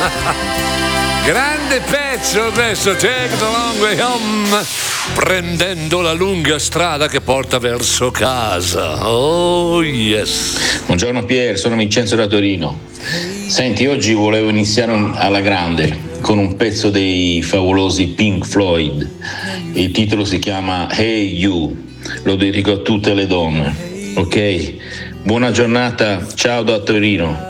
Grande pezzo adesso, Take the Long Way Home, prendendo la lunga strada che porta verso casa. Oh yes. Buongiorno Pier, sono Vincenzo da Torino. Senti, oggi volevo iniziare alla grande con un pezzo dei favolosi Pink Floyd. Il titolo si chiama Hey You, lo dedico a tutte le donne. Ok? Buona giornata, ciao da Torino.